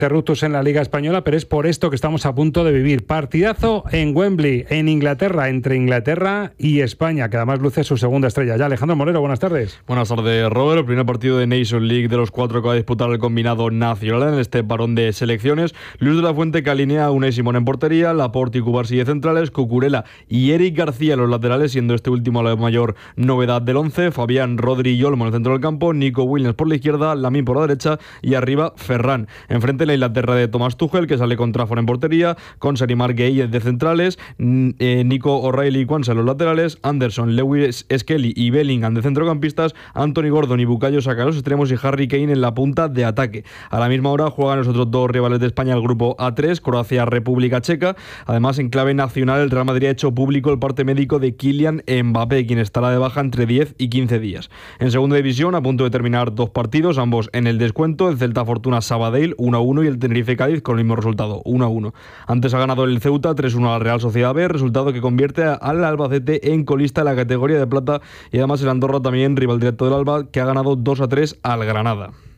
interruptus en la Liga Española, pero es por esto que estamos a punto de vivir. Partidazo en Wembley, en Inglaterra, entre Inglaterra y España, que además luce su segunda estrella. Ya, Alejandro Morero, buenas tardes. Buenas tardes, Robert. El primer partido de Nations League de los 4 que va a disputar el combinado nacional en este parón de selecciones. Luis de la Fuente, que alinea a Unai Simón en portería, Laporte y Cubarsí de centrales, Cucurella y Eric García en los laterales, siendo este último la mayor novedad del 11. Fabián, Rodri y Olmo en el centro del campo, Nico Williams por la izquierda, Lamine por la derecha y arriba Ferran. Enfrente la Inglaterra de Thomas Tuchel, que sale con Trafford en portería, con Sarimar Gueye de centrales, Nico O'Reilly y Quansah en los laterales, Anderson, Lewis Skelly y Bellingham de centrocampistas, Anthony Gordon y Bukayo Saka en los extremos y Harry Kane en la punta de ataque. A la misma hora juegan los otros dos rivales de España, el grupo A3, Croacia-República Checa. Además, en clave nacional, el Real Madrid ha hecho público el parte médico de Kylian Mbappé, quien estará de baja entre 10 y 15 días. En segunda división, a punto de terminar dos partidos, ambos en el descuento, el Celta Fortuna Sabadell 1-1 y el Tenerife Cádiz con el mismo resultado, 1-1. Antes ha ganado el Ceuta 3-1 a la Real Sociedad B, resultado que convierte al Albacete en colista de la categoría de plata, y además el Andorra también, rival directo del Alba, que ha ganado 2-3 al Granada.